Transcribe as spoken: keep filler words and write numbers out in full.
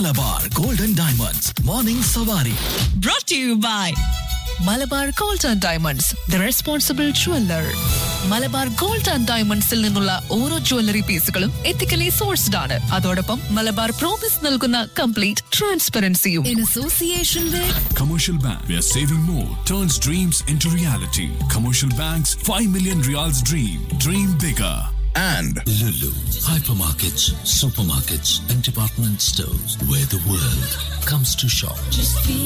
Malabar golden diamonds morning സവാരി. Brought to you by Malabar gold and diamonds, the responsible jeweller. Malabar gold and ഡയമണ്ട്സിൽ നിന്നുള്ള ഓരോ jewellery പീസുകളും ethically sourced ആണ്. അതോടൊപ്പം മലബാർ പ്രോമിസ് നൽകുന്ന complete ട്രാൻസ്പെറൻസിയും. In association with Commercial Bank, where saving more turns dreams into reality. Commercial Bank's five million reals dream. Dream bigger. And Lulu, hypermarkets, supermarkets, and department stores where the world comes to shop.